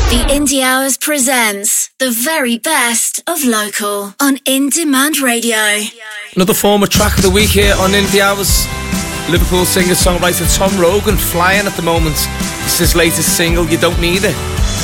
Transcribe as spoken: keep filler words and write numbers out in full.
The Indie Hours presents the very best of local on In Demand Radio. Another former track of the week here on Indie Hours. Liverpool singer-songwriter Tom Rogan flying at the moment. This is his latest single, You Don't Need It.